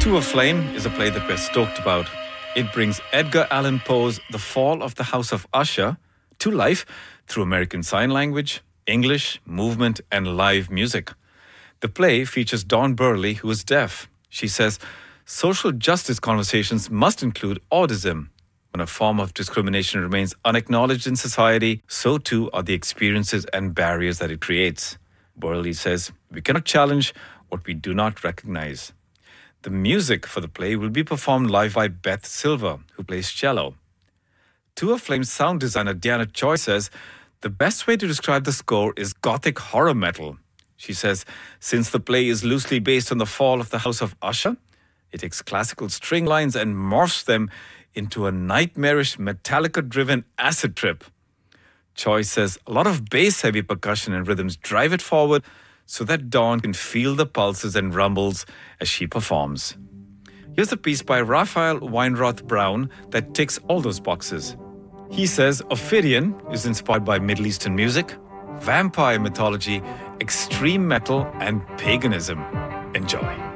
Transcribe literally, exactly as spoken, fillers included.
To a Flame is a play that we're stoked about. It brings Edgar Allan Poe's The Fall of the House of Usher to life through American Sign Language, English, movement, and live music. The play features Dawn Burley, who is deaf. She says social justice conversations must include autism. When a form of discrimination remains unacknowledged in society, so too are the experiences and barriers that it creates. Burley says we cannot challenge what we do not recognize. The music for the play will be performed live by Beth Silver, who plays cello. To a Flame sound designer Diana Choi says the best way to describe the score is gothic horror metal. She says since the play is loosely based on the fall of the House of Usher, it takes classical string lines and morphs them into a nightmarish Metallica-driven acid trip. Choi says a lot of bass-heavy percussion and rhythms drive it forward so that Dawn can feel the pulses and rumbles as she performs. Here's a piece by Raphael Weinroth Brown that ticks all those boxes. He says Ophidian is inspired by Middle Eastern music, vampire mythology, extreme metal, and paganism. Enjoy.